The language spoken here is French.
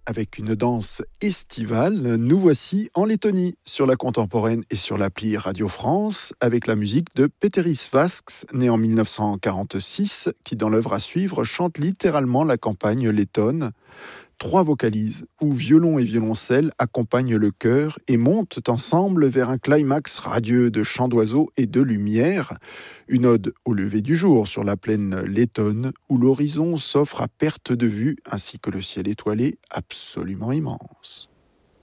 avec une danse estivale, nous voici en Lettonie, sur la contemporaine et sur l'appli Radio France, avec la musique de Péteris Vasks, né en 1946, qui dans l'œuvre à suivre chante littéralement la campagne lettonne. 3 vocalises, où violon et violoncelle accompagnent le chœur et montent ensemble vers un climax radieux de chants d'oiseaux et de lumière, une ode au lever du jour sur la plaine lettonne, où l'horizon s'offre à perte de vue, ainsi que le ciel étoilé absolument immense.